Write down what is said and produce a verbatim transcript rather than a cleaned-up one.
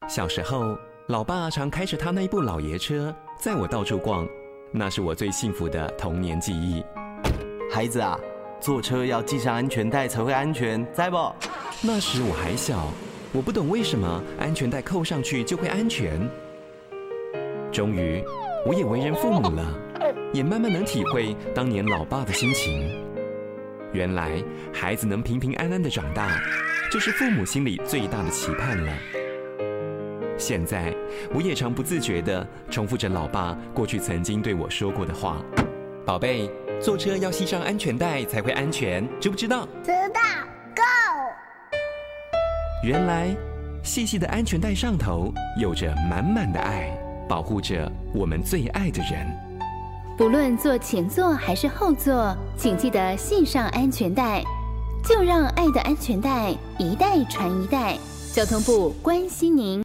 小时候，老爸常开着他那一部老爷车载我到处逛，那是我最幸福的童年记忆。 孩子啊，坐车要系上安全带才会安全，知不？ 那时我还小，我不懂为什么安全带扣上去就会安全。终于，我也为人父母了，也慢慢能体会当年老爸的心情。原来，孩子能平平安安的长大，就是父母心里最大的期盼了。现在，我也常不自觉地重复着老爸过去曾经对我说过的话：“宝贝，坐车要系上安全带才会安全，知不知道？” 知道。Go。 原来，细细的安全带上头有着满满的爱，保护着我们最爱的人。 不论坐前座还是后座，请记得系上安全带，就让爱的安全带一代传一代。交通部关心您。